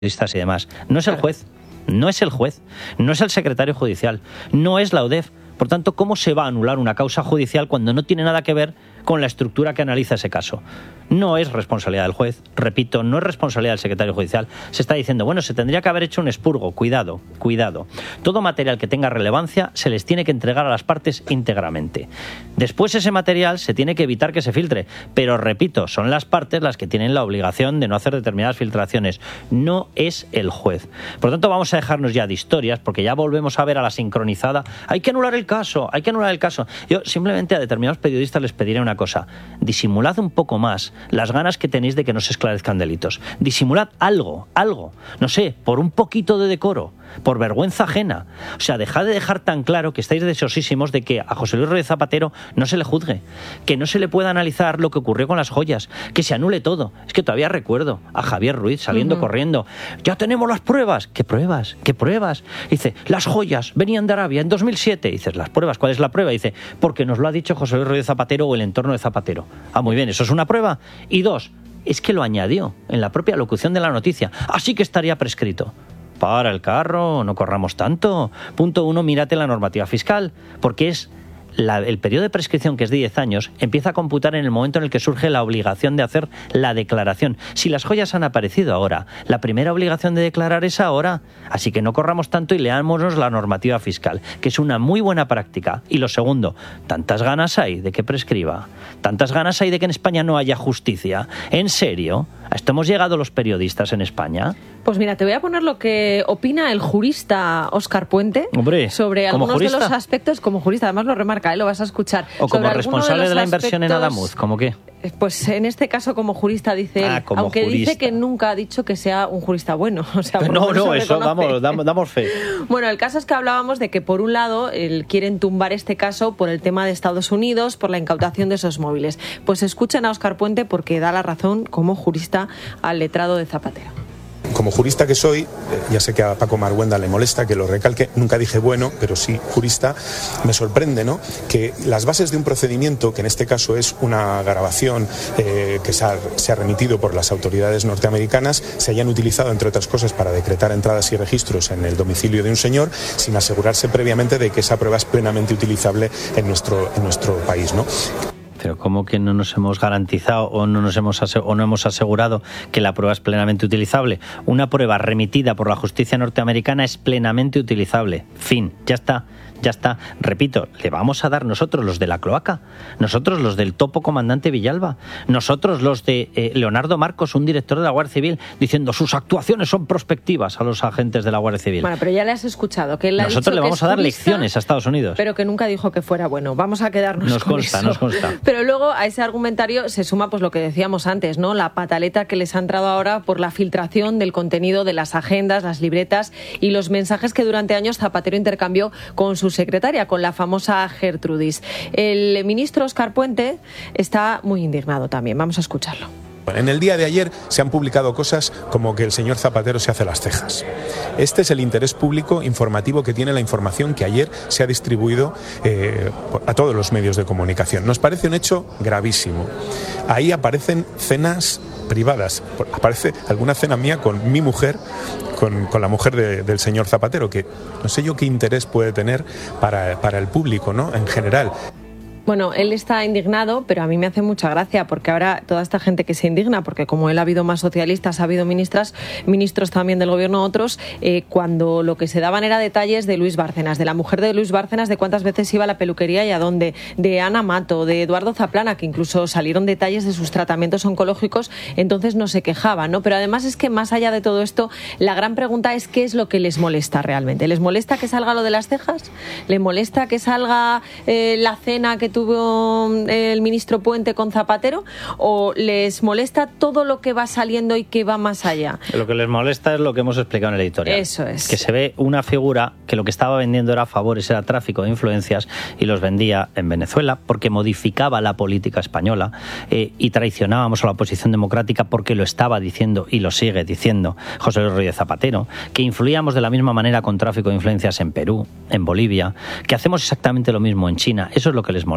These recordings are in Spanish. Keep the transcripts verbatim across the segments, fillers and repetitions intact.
y demás. No es el juez, no es el juez, no es el secretario judicial, no es la U D E F. Por tanto, ¿cómo se va a anular una causa judicial cuando no tiene nada que ver con la estructura que analiza ese caso? No es responsabilidad del juez, repito, no es responsabilidad del secretario judicial. Se está diciendo, bueno, se tendría que haber hecho un expurgo. Cuidado, cuidado. Todo material que tenga relevancia se les tiene que entregar a las partes íntegramente. Después ese material se tiene que evitar que se filtre. Pero, repito, son las partes las que tienen la obligación de no hacer determinadas filtraciones. No es el juez. Por lo tanto, vamos a dejarnos ya de historias, porque ya volvemos a ver a la sincronizada. Hay que anular el caso, hay que anular el caso. Yo simplemente a determinados periodistas les pediré una cosa. Disimulad un poco más las ganas que tenéis de que no se esclarezcan delitos. Disimulad algo, algo. No sé, por un poquito de decoro, por vergüenza ajena. O sea, dejad de dejar tan claro que estáis deseosísimos de que a José Luis Rodríguez Zapatero no se le juzgue, que no se le pueda analizar lo que ocurrió con las joyas, que se anule todo. Es que todavía recuerdo a Javier Ruiz saliendo uh-huh. corriendo. ¡Ya tenemos las pruebas! ¿Qué pruebas? ¿Qué pruebas? Dice, las joyas venían de Arabia en dos mil siete. Dices, ¿las pruebas? ¿Cuál es la prueba? Dice, porque nos lo ha dicho José Luis Rodríguez Zapatero o el entorno de Zapatero. Ah, muy bien, ¿eso es una prueba? Y dos, es que lo añadió en la propia locución de la noticia. Así que estaría prescrito. Para el carro, no corramos tanto. Punto uno, mírate la normativa fiscal, porque es la, el periodo de prescripción, que es de diez años, empieza a computar en el momento en el que surge la obligación de hacer la declaración. Si las joyas han aparecido ahora, la primera obligación de declarar es ahora. Así que no corramos tanto y leámonos la normativa fiscal, que es una muy buena práctica. Y lo segundo, tantas ganas hay de que prescriba, tantas ganas hay de que en España no haya justicia. ¿En serio? ¿A esto hemos llegado los periodistas en España? Pues mira, te voy a poner lo que opina el jurista Óscar Puente. Hombre, sobre algunos jurista? de los aspectos, como jurista, además lo remarca, ¿eh? Lo vas a escuchar. O como sobre responsable de, de la aspectos, inversión en Adamuz, ¿cómo qué? Pues en este caso como jurista dice él, ah, como aunque jurista. Dice que nunca ha dicho que sea un jurista bueno. O sea, por no, no, eso reconoce. vamos, damos, damos fe. Bueno, el caso es que hablábamos de que por un lado el, quieren tumbar este caso por el tema de Estados Unidos, por la incautación de esos móviles. Pues escuchen a Óscar Puente porque da la razón como jurista al letrado de Zapatero. Como jurista que soy, ya sé que a Paco Marguenda le molesta que lo recalque, nunca dije bueno, pero sí jurista, me sorprende, ¿no?, que las bases de un procedimiento, que en este caso es una grabación eh, que se ha, se ha remitido por las autoridades norteamericanas, se hayan utilizado, entre otras cosas, para decretar entradas y registros en el domicilio de un señor, sin asegurarse previamente de que esa prueba es plenamente utilizable en nuestro, en nuestro país, ¿no? Pero ¿cómo que no nos hemos garantizado o no nos hemos ase- o no hemos asegurado que la prueba es plenamente utilizable? Una prueba remitida por la justicia norteamericana es plenamente utilizable. Fin, ya está. Ya está, repito, le vamos a dar nosotros los de la cloaca, nosotros los del topo comandante Villalba, nosotros los de eh, Leonardo Marcos, un director de la Guardia Civil, diciendo sus actuaciones son prospectivas a los agentes de la Guardia Civil. Bueno, pero ya le has escuchado que él ha nosotros dicho le vamos que a dar jurista, lecciones a Estados Unidos. Pero que nunca dijo que fuera bueno. Vamos a quedarnos nos con consta, eso. Nos consta, Pero luego a ese argumentario se suma pues lo que decíamos antes, ¿no? La pataleta que les ha entrado ahora por la filtración del contenido de las agendas, las libretas y los mensajes que durante años Zapatero intercambió con su secretaria, con la famosa Gertrudis. El ministro Óscar Puente está muy indignado también. Vamos a escucharlo. En el día de ayer se han publicado cosas como que el señor Zapatero se hace las cejas. Este es el interés público informativo que tiene la información que ayer se ha distribuido eh, a todos los medios de comunicación. Nos parece un hecho gravísimo. Ahí aparecen cenas privadas. Aparece alguna cena mía con mi mujer, con, con la mujer de, del señor Zapatero, que no sé yo qué interés puede tener para, para el público, ¿no?, en general. Bueno, él está indignado, pero a mí me hace mucha gracia porque ahora toda esta gente que se indigna, porque como él ha habido más socialistas, ha habido ministras, ministros también del gobierno, otros, eh, cuando lo que se daban era detalles de Luis Bárcenas, de la mujer de Luis Bárcenas, de cuántas veces iba a la peluquería y a dónde, de Ana Mato, de Eduardo Zaplana, que incluso salieron detalles de sus tratamientos oncológicos, entonces no se quejaban, ¿no? Pero además es que más allá de todo esto, la gran pregunta es qué es lo que les molesta realmente. ¿Les molesta que salga lo de las cejas? ¿Les molesta que salga eh, la cena que tuvo el ministro Puente con Zapatero, o les molesta todo lo que va saliendo y que va más allá? Lo que les molesta es lo que hemos explicado en el editorial. Eso es. Que se ve una figura que lo que estaba vendiendo era favores, era tráfico de influencias, y los vendía en Venezuela porque modificaba la política española eh, y traicionábamos a la oposición democrática porque lo estaba diciendo y lo sigue diciendo José Luis Rodríguez Zapatero, que influíamos de la misma manera con tráfico de influencias en Perú, en Bolivia, que hacemos exactamente lo mismo en China. Eso es lo que les molesta.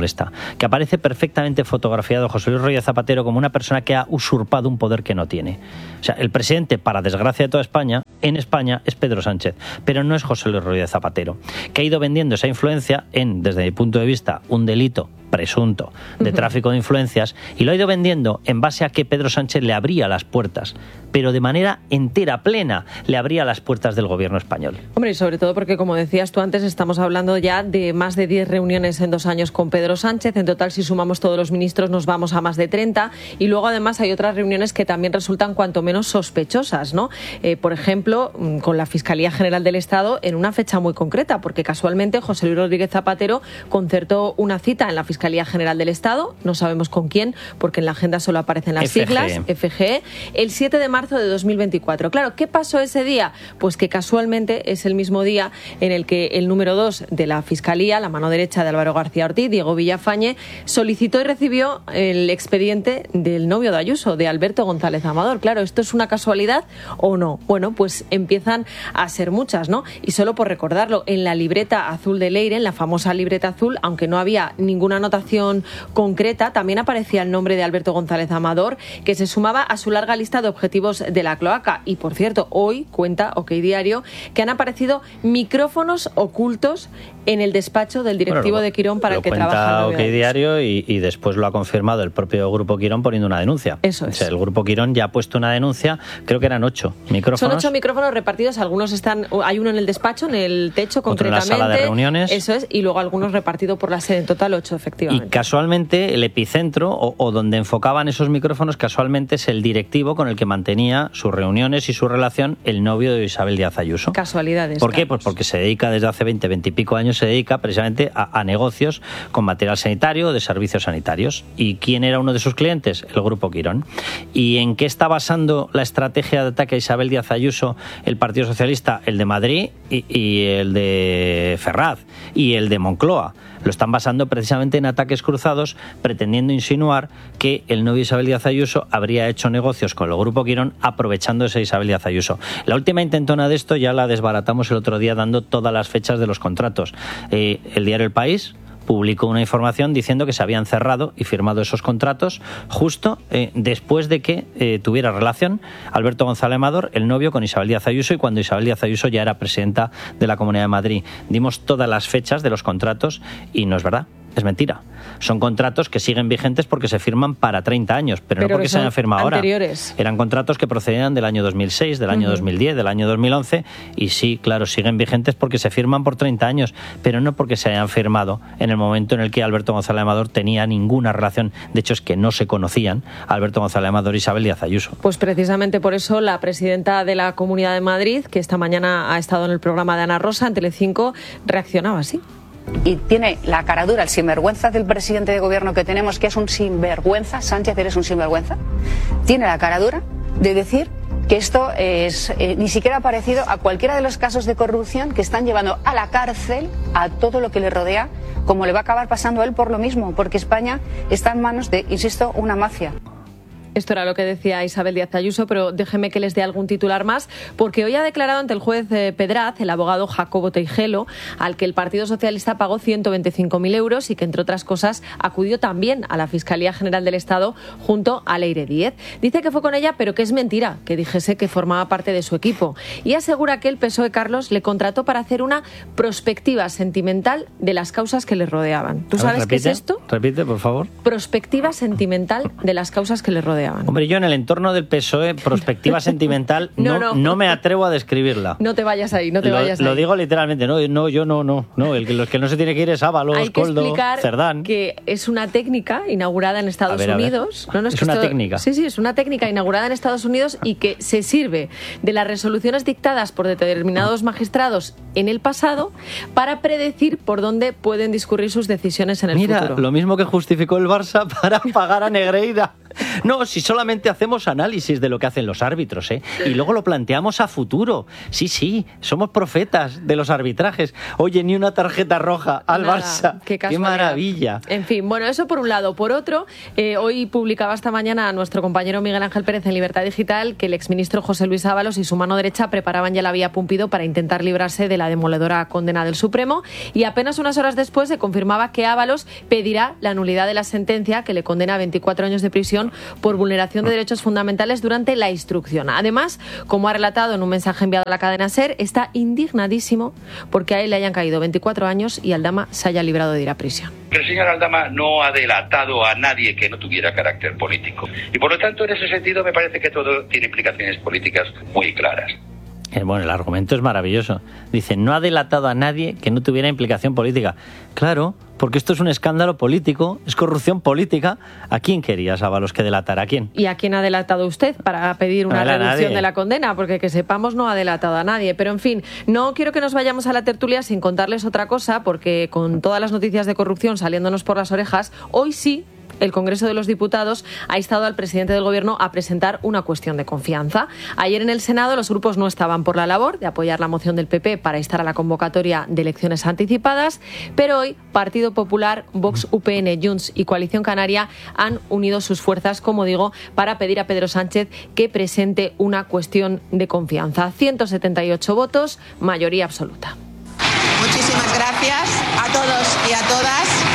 molesta, que aparece perfectamente fotografiado José Luis Rodríguez Zapatero como una persona que ha usurpado un poder que no tiene. O sea, el presidente, para desgracia de toda España, en España es Pedro Sánchez, pero no es José Luis Rodríguez Zapatero, que ha ido vendiendo esa influencia en, desde mi punto de vista, un delito presunto de tráfico de influencias, y lo ha ido vendiendo en base a que Pedro Sánchez le abría las puertas, pero de manera entera, plena, le abría las puertas del gobierno español. Hombre, y sobre todo porque, como decías tú antes, estamos hablando ya de más de diez reuniones en dos años con Pedro Sánchez. En total, si sumamos todos los ministros, nos vamos a más de treinta. Y luego, además, hay otras reuniones que también resultan cuanto menos sospechosas, ¿no? Eh, por ejemplo, con la Fiscalía General del Estado en una fecha muy concreta, porque casualmente José Luis Rodríguez Zapatero concertó una cita en la Fiscalía General del Estado, no sabemos con quién, porque en la agenda solo aparecen las F G E. siglas, F G E, el siete de marzo de dos mil veinticuatro. Claro, ¿qué pasó ese día? Pues que casualmente es el mismo día en el que el número dos de la Fiscalía, la mano derecha de Álvaro García Ortiz, Diego Villafañe, solicitó y recibió el expediente del novio de Ayuso, de Alberto González Amador. Claro, ¿esto es una casualidad o no? Bueno, pues empiezan a ser muchas, ¿no? Y solo por recordarlo, en la libreta azul de Leire, en la famosa libreta azul, aunque no había ninguna anotación concreta, también aparecía el nombre de Alberto González Amador, que se sumaba a su larga lista de objetivos de la cloaca. Y, por cierto, hoy cuenta OK Diario que han aparecido micrófonos ocultos en el despacho del directivo bueno, lo, de Quirón para el que trabaja. OK Diario y, y después lo ha confirmado el propio Grupo Quirón poniendo una denuncia. Eso es. O sea, el Grupo Quirón ya ha puesto una denuncia, creo que eran ocho micrófonos. Son ocho micrófonos repartidos, algunos están, hay uno en el despacho, en el techo concretamente. Otro en la sala de reuniones. Eso es, y luego algunos repartidos por la sede, en total ocho, efectivamente. Y casualmente el epicentro o, o donde enfocaban esos micrófonos casualmente es el directivo con el que mantenía sus reuniones y su relación el novio de Isabel Díaz Ayuso. Casualidades. ¿Por qué? Carlos. Pues porque se dedica desde hace veinte, veinte y pico años, se dedica precisamente a, a negocios con material sanitario, de servicios sanitarios. ¿Y quién era uno de sus clientes? El Grupo Quirón. ¿Y en qué está basando la estrategia de ataque a Isabel Díaz Ayuso el Partido Socialista? El de Madrid y, y el de Ferraz y el de Moncloa. Lo están basando precisamente en ataques cruzados, pretendiendo insinuar que el novio Isabel Díaz Ayuso habría hecho negocios con el Grupo Quirón aprovechándose de Isabel Díaz Ayuso. La última intentona de esto ya la desbaratamos el otro día dando todas las fechas de los contratos. Eh, el diario El País publicó una información diciendo que se habían cerrado y firmado esos contratos justo eh, después de que eh, tuviera relación Alberto González Amador, el novio, con Isabel Díaz Ayuso, y cuando Isabel Díaz Ayuso ya era presidenta de la Comunidad de Madrid. Dimos todas las fechas de los contratos y no es verdad. Es mentira. Son contratos que siguen vigentes porque se firman para treinta años, pero, pero no porque se hayan firmado anteriores. Ahora. Eran contratos que procedían del año dos mil seis, del año uh-huh. dos mil diez, del año dos mil once, y sí, claro, siguen vigentes porque se firman por treinta años, pero no porque se hayan firmado en el momento en el que Alberto González Amador tenía ninguna relación. De hecho, es que no se conocían Alberto González Amador y Isabel Díaz Ayuso. Pues precisamente por eso la presidenta de la Comunidad de Madrid, que esta mañana ha estado en el programa de Ana Rosa en Telecinco, reaccionaba así. Y tiene la cara dura, el sinvergüenza del presidente de gobierno que tenemos, que es un sinvergüenza. Sánchez, eres un sinvergüenza. Tiene la cara dura de decir que esto es eh, ni siquiera parecido a cualquiera de los casos de corrupción que están llevando a la cárcel a todo lo que le rodea, como le va a acabar pasando a él por lo mismo, porque España está en manos de, insisto, una mafia. Esto era lo que decía Isabel Díaz Ayuso, pero déjeme que les dé algún titular más, porque hoy ha declarado ante el juez eh, Pedraz el abogado Jacobo Teijelo, al que el Partido Socialista pagó ciento veinticinco mil euros y que, entre otras cosas, acudió también a la Fiscalía General del Estado junto a Leire Díez. Dice que fue con ella, pero que es mentira que dijese que formaba parte de su equipo. Y asegura que el P S O E, Carlos, le contrató para hacer una prospectiva sentimental de las causas que le rodeaban. ¿Tú sabes repite, qué es esto? Repite, por favor. Prospectiva sentimental de las causas que le rodeaban. Hombre, yo en el entorno del P S O E, prospectiva sentimental, no, no, no. no me atrevo a describirla. No te vayas ahí, no te lo, vayas lo ahí. Lo digo literalmente, no, no yo no, no. no el, los que no se tiene que ir es Ábalos, Hay que Coldo, explicar Cerdán. Que es una técnica inaugurada en Estados a ver, Unidos. A ver. No, no, es es que una esto, técnica. Sí, sí, es una técnica inaugurada en Estados Unidos y que se sirve de las resoluciones dictadas por determinados magistrados en el pasado para predecir por dónde pueden discurrir sus decisiones en el Mira, futuro. Lo mismo que justificó el Barça para pagar a Negreira No, si solamente hacemos análisis de lo que hacen los árbitros, ¿eh? Y luego lo planteamos a futuro. Sí, sí, somos profetas de los arbitrajes. Oye, ni una tarjeta roja al Nada, Barça. Qué, qué maravilla. En fin, bueno, eso por un lado. Por otro, eh, hoy publicaba esta mañana nuestro compañero Miguel Ángel Pérez en Libertad Digital que el exministro José Luis Ábalos y su mano derecha preparaban ya la vía Pumpido para intentar librarse de la demoledora condena del Supremo, y apenas unas horas después se confirmaba que Ábalos pedirá la nulidad de la sentencia que le condena a veinticuatro años de prisión por vulneración de derechos fundamentales durante la instrucción. Además, como ha relatado en un mensaje enviado a la cadena SER, está indignadísimo porque a él le hayan caído veinticuatro años y Aldama se haya librado de ir a prisión. El señor Aldama no ha delatado a nadie que no tuviera carácter político. Y por lo tanto, en ese sentido, me parece que todo tiene implicaciones políticas muy claras. Bueno, el argumento es maravilloso. Dice, no ha delatado a nadie que no tuviera implicación política. Claro, porque esto es un escándalo político, es corrupción política. ¿A quién querías, Ábalos, que delatara? ¿A quién? ¿Y a quién ha delatado usted para pedir una reducción de la condena? Porque que sepamos no ha delatado a nadie. Pero en fin, no quiero que nos vayamos a la tertulia sin contarles otra cosa, porque con todas las noticias de corrupción saliéndonos por las orejas, hoy sí el Congreso de los Diputados ha instado al presidente del Gobierno a presentar una cuestión de confianza. Ayer en el Senado los grupos no estaban por la labor de apoyar la moción del P P para instar a la convocatoria de elecciones anticipadas, pero hoy Partido Popular, Vox, U P N, Junts y Coalición Canaria han unido sus fuerzas, como digo, para pedir a Pedro Sánchez que presente una cuestión de confianza. ciento setenta y ocho votos, mayoría absoluta. Muchísimas gracias a todos y a todas.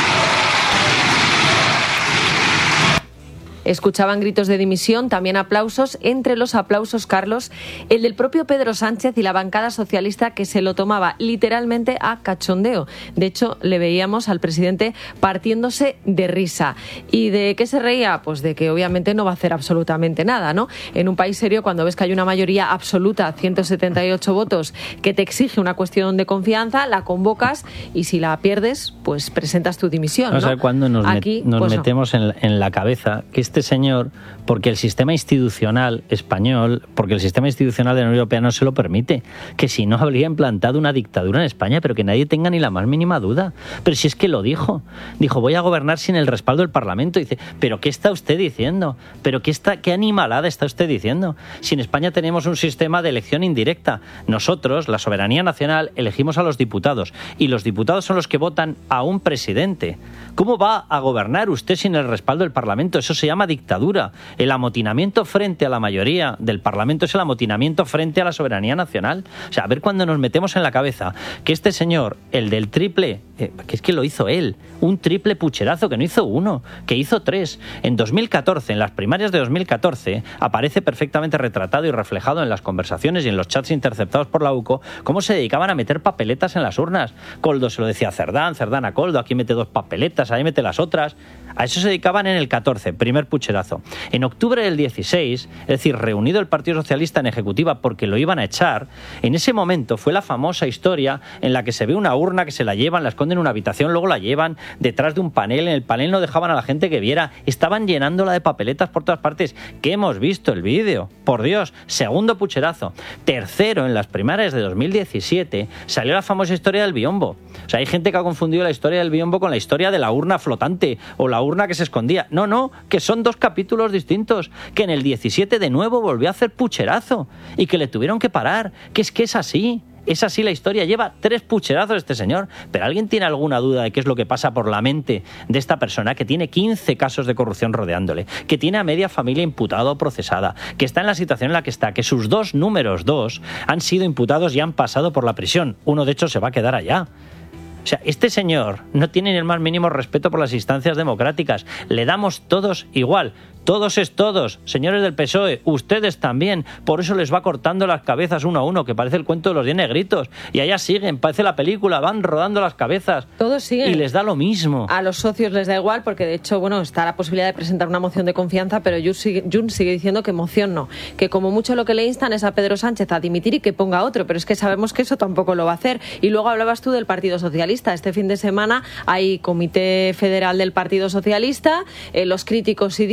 Escuchaban gritos de dimisión, también aplausos. Entre los aplausos, Carlos, el del propio Pedro Sánchez y la bancada socialista, que se lo tomaba literalmente a cachondeo. De hecho, le veíamos al presidente partiéndose de risa. ¿Y de qué se reía? Pues de que obviamente no va a hacer absolutamente nada, ¿no? En un país serio, cuando ves que hay una mayoría absoluta, ciento setenta y ocho votos, que te exige una cuestión de confianza, la convocas y si la pierdes, pues presentas tu dimisión, ¿no? Vamos a ver cuándo nos, Aquí, met, nos pues metemos no. en, en la cabeza que este señor, porque el sistema institucional español, porque el sistema institucional de la Unión Europea no se lo permite, que si no habría implantado una dictadura en España, pero que nadie tenga ni la más mínima duda. Pero si es que lo dijo, dijo, voy a gobernar sin el respaldo del Parlamento. Dice, pero ¿qué está usted diciendo? ¿Pero qué, está, qué animalada está usted diciendo? Si en España tenemos un sistema de elección indirecta, nosotros, la soberanía nacional, elegimos a los diputados y los diputados son los que votan a un presidente. ¿Cómo va a gobernar usted sin el respaldo del Parlamento? Eso se llama dictadura. El amotinamiento frente a la mayoría del Parlamento es el amotinamiento frente a la soberanía nacional. O sea, a ver cuando nos metemos en la cabeza que este señor, el del triple, eh, que es que lo hizo él, un triple pucherazo, que no hizo uno, que hizo tres. En dos mil catorce, en las primarias de dos mil catorce, aparece perfectamente retratado y reflejado en las conversaciones y en los chats interceptados por la U C O cómo se dedicaban a meter papeletas en las urnas. Coldo se lo decía a Cerdán, Cerdán a Coldo, aquí mete dos papeletas, ahí mete las otras. A eso se dedicaban en el catorce, primer pucherazo. En octubre del dieciséis, es decir, reunido el Partido Socialista en ejecutiva porque lo iban a echar, en ese momento fue la famosa historia en la que se ve una urna que se la llevan, la esconden en una habitación, luego la llevan detrás de un panel, en el panel no dejaban a la gente que viera, estaban llenándola de papeletas por todas partes, que hemos visto el vídeo, por Dios. Segundo pucherazo. Tercero, en las primarias de dos mil diecisiete, salió la famosa historia del biombo. O sea, hay gente que ha confundido la historia del biombo con la historia de la urna flotante o la urna que se escondía. No, no, que son dos capítulos distintos, que en el diecisiete de nuevo volvió a hacer pucherazo y que le tuvieron que parar, que es que es así. Es así la historia, lleva tres pucherazos este señor. Pero ¿alguien tiene alguna duda de qué es lo que pasa por la mente de esta persona que tiene quince casos de corrupción rodeándole, que tiene a media familia imputada o procesada, que está en la situación en la que está, que sus dos números dos han sido imputados y han pasado por la prisión? Uno de hecho se va a quedar allá. O sea, este señor no tiene ni el más mínimo respeto por las instancias democráticas. Le damos todos igual. Todos es todos. Señores del P S O E, ustedes también. Por eso les va cortando las cabezas uno a uno, que parece el cuento de los diez negritos. Y allá siguen, parece la película, van rodando las cabezas. Todos siguen. Y les da lo mismo. A los socios les da igual, porque de hecho, bueno, está la posibilidad de presentar una moción de confianza, pero Junts sigue, Junts sigue diciendo que moción no. Que como mucho lo que le instan es a Pedro Sánchez a dimitir y que ponga otro, pero es que sabemos que eso tampoco lo va a hacer. Y luego hablabas tú del Partido Socialista. Este fin de semana hay Comité Federal del Partido Socialista. Eh, los críticos sí dicen que van a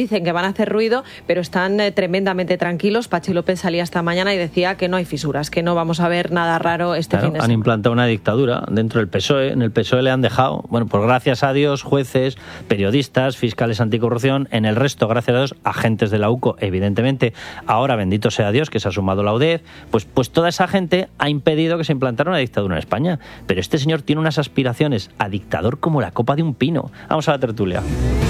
a hacer ruido, pero están eh, tremendamente tranquilos. Pachi López salía esta mañana y decía que no hay fisuras, que no vamos a ver nada raro este claro, fin de han semana. implantado una dictadura dentro del P S O E. En el P S O E le han dejado, bueno, pues gracias a Dios, jueces, periodistas, fiscales anticorrupción. En el resto, gracias a Dios, agentes de la U C O, evidentemente. Ahora, bendito sea Dios, que se ha sumado la U D E F. Pues, pues toda esa gente ha impedido que se implantara una dictadura en España. Pero este señor tiene unas aspiraciones a dictador como la copa de un pino. Vamos a la tertulia.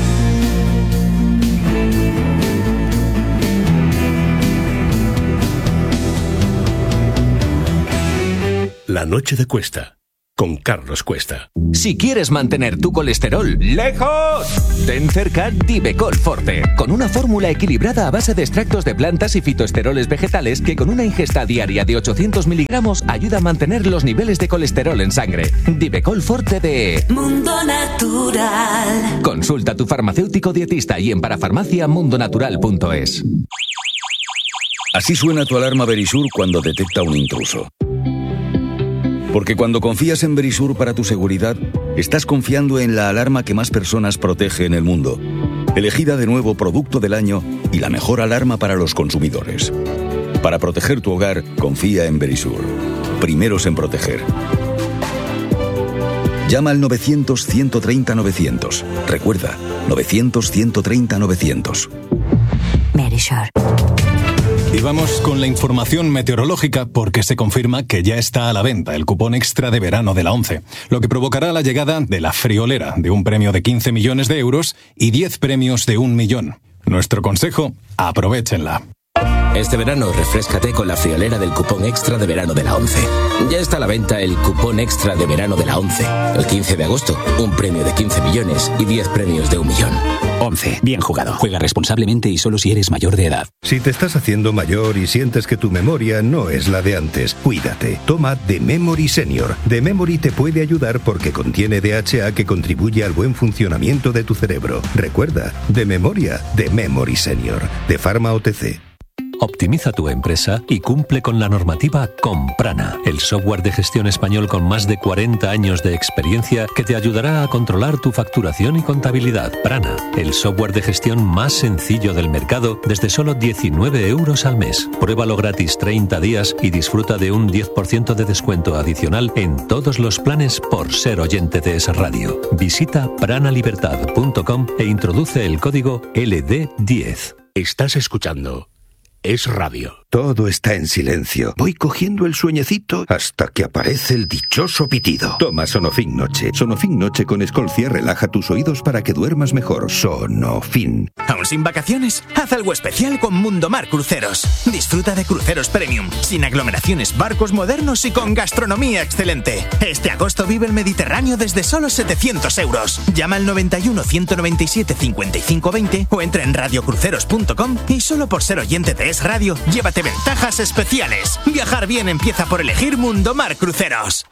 La noche de Cuesta, con Carlos Cuesta. Si quieres mantener tu colesterol ¡lejos!, ten cerca Divecol Forte, con una fórmula equilibrada a base de extractos de plantas y fitoesteroles vegetales que con una ingesta diaria de ochocientos miligramos ayuda a mantener los niveles de colesterol en sangre. Divecol Forte de Mundo Natural. Consulta a tu farmacéutico dietista y en parafarmacia mundonatural punto es. Así suena tu alarma Verisur cuando detecta un intruso. Porque cuando confías en Verisur para tu seguridad, estás confiando en la alarma que más personas protege en el mundo. Elegida de nuevo Producto del Año y la mejor alarma para los consumidores. Para proteger tu hogar, confía en Verisur. Primeros en proteger. Llama al novecientos, ciento treinta, novecientos. Recuerda, novecientos, ciento treinta, novecientos. Verisur. Y vamos con la información meteorológica porque se confirma que ya está a la venta el cupón extra de verano de la ONCE, lo que provocará la llegada de la friolera de un premio de quince millones de euros y diez premios de un millón. Nuestro consejo, aprovéchenla. Este verano refréscate con la friolera del cupón extra de verano de la ONCE. Ya está a la venta el cupón extra de verano de la ONCE. El quince de agosto, un premio de quince millones y diez premios de un millón. ONCE. Bien jugado. Juega responsablemente y solo si eres mayor de edad. Si te estás haciendo mayor y sientes que tu memoria no es la de antes, cuídate. Toma The Memory Senior. The Memory te puede ayudar porque contiene D H A que contribuye al buen funcionamiento de tu cerebro. Recuerda, de memoria, The Memory Senior. De Pharma O T C. Optimiza tu empresa y cumple con la normativa con Prana, el software de gestión español con más de cuarenta años de experiencia que te ayudará a controlar tu facturación y contabilidad. Prana, el software de gestión más sencillo del mercado desde solo diecinueve euros al mes. Pruébalo gratis treinta días y disfruta de un diez por ciento de descuento adicional en todos los planes por ser oyente de Es Radio. Visita pranalibertad punto com e introduce el código L D diez. Estás escuchando Es Radio. Todo está en silencio. Voy cogiendo el sueñecito hasta que aparece el dichoso pitido. Toma Sonofin Noche. Sonofin Noche con Escolcia relaja tus oídos para que duermas mejor. Sonofin. ¿Aún sin vacaciones? Haz algo especial con Mundomar Cruceros. Disfruta de cruceros premium, sin aglomeraciones, barcos modernos y con gastronomía excelente. Este agosto vive el Mediterráneo desde solo setecientos euros. Llama al noventa y uno, ciento noventa y siete, cincuenta y cinco veinte o entra en radiocruceros punto com y solo por ser oyente de Es Radio, llévate ventajas especiales. Viajar bien empieza por elegir Mundomar Cruceros.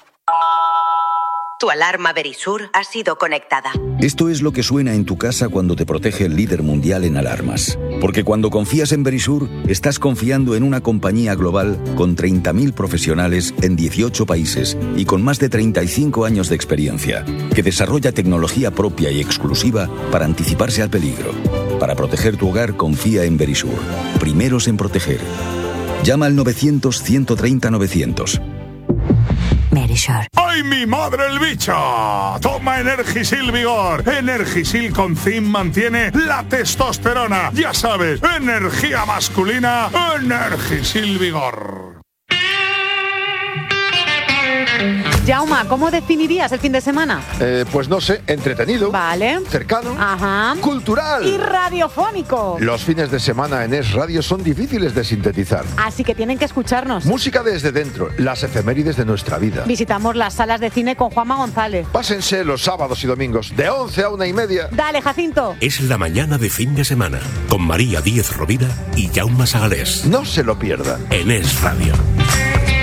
Tu alarma Verisur ha sido conectada. Esto es lo que suena en tu casa cuando te protege el líder mundial en alarmas. Porque cuando confías en Verisur, estás confiando en una compañía global con treinta mil profesionales en dieciocho países y con más de treinta y cinco años de experiencia, que desarrolla tecnología propia y exclusiva para anticiparse al peligro. Para proteger tu hogar, confía en Verisur. Primeros en proteger. Llama al novecientos, ciento treinta, novecientos. Verisur. ¡Ay, mi madre el bicho! Toma Energisil Vigor. Energisil con zinc mantiene la testosterona. Ya sabes, energía masculina, Energisil Vigor. Jauma, ¿cómo definirías el fin de semana? Eh, pues no sé, entretenido. Vale. Cercano. Ajá. Cultural. Y radiofónico. Los fines de semana en Es Radio son difíciles de sintetizar. Así que tienen que escucharnos. Música desde dentro, las efemérides de nuestra vida. Visitamos las salas de cine con Juanma González. Pásense los sábados y domingos de once a una y media. Dale, Jacinto. Es la mañana de fin de semana con María Díez Rovira y Jaume Sagalés. No se lo pierdan. En Es Radio.